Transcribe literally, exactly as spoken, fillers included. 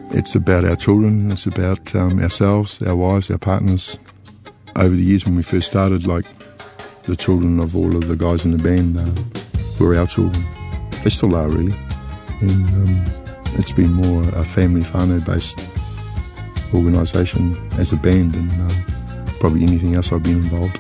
It's about our children, it's about um, ourselves, our wives, our partners. Over the years when we first started, like the children of all of the guys in the band uh, were our children. They still are, really. And um, it's been more a family whānau-based organisation as a band than uh, probably anything else I've been involved in.